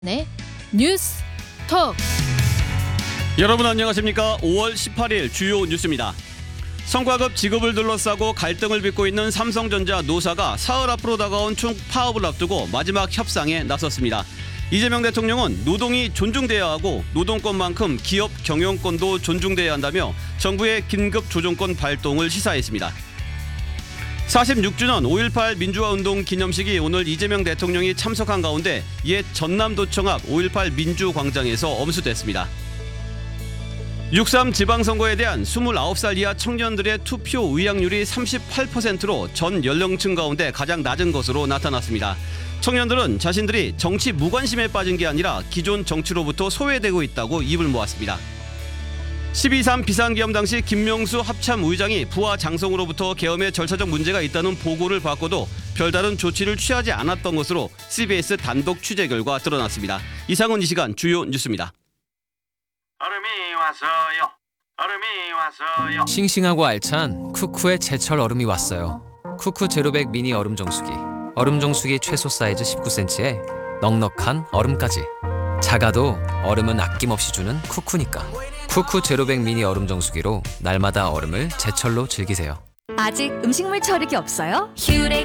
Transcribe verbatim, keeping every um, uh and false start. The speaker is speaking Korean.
네, 뉴스 톡. 여러분 안녕하십니까? 오월 십팔일 주요 뉴스입니다. 성과급 지급을 둘러싸고 갈등을 빚고 있는 삼성전자 노사가 사흘 앞으로 다가온 총파업을 앞두고 마지막 협상에 나섰습니다. 이재명 대통령은 노동이 존중돼야 하고 노동권만큼 기업 경영권도 존중돼야 한다며 정부의 긴급 조정권 발동을 시사했습니다. 사십육 주년 오일팔 민주화운동 기념식이 오늘 이재명 대통령이 참석한 가운데 옛 전남도청 앞 오일팔 민주광장에서 엄수됐습니다. 육삼 지방선거에 대한 스물아홉 살 이하 청년들의 투표 의향률이 삼십팔 퍼센트로 전 연령층 가운데 가장 낮은 것으로 나타났습니다. 청년들은 자신들이 정치 무관심에 빠진 게 아니라 기존 정치로부터 소외되고 있다고 입을 모았습니다. 십이 삼 비상계엄 당시 김명수 합참의장이 부하 장성으로부터 계엄에 절차적 문제가 있다는 보고를 받고도 별다른 조치를 취하지 않았던 것으로 씨비에스 단독 취재 결과 드러났습니다. 이상은 이 시간 주요 뉴스입니다. 얼음이 왔어요. 얼음이 왔어요. 싱싱하고 알찬 쿠쿠의 제철 얼음이 왔어요. 쿠쿠 제로백 미니 얼음 정수기. 얼음 정수기 최소 사이즈 십구 센티미터에 넉넉한 얼음까지. 작아도 얼음은 아낌없이 주는 쿠쿠니까. 쿠쿠 제로백 미니 얼음 정수기로 날마다 얼음을 제철로 즐기세요. 아직 음식물 처리기 없어요?